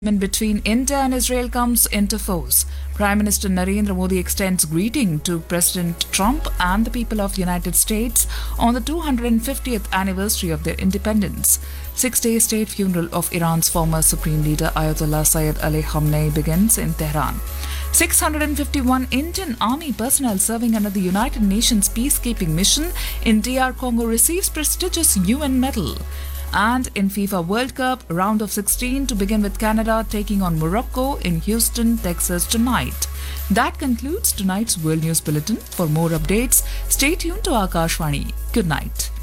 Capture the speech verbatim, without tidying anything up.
Between India and Israel comes into force. Prime Minister Narendra Modi extends greeting to President Trump and the people of the United States on the two hundred fiftieth anniversary of their independence. Six-day state funeral of Iran's former supreme leader Ayatollah Sayyid Ali Khamenei begins in Tehran. six hundred fifty-one Indian Army personnel serving under the United Nations peacekeeping mission in D R Congo receives prestigious U N medal. And in FIFA World Cup, round of sixteen to begin with Canada taking on Morocco in Houston, Texas tonight. That concludes tonight's World News Bulletin. For more updates, stay tuned to Akashvani. Good night.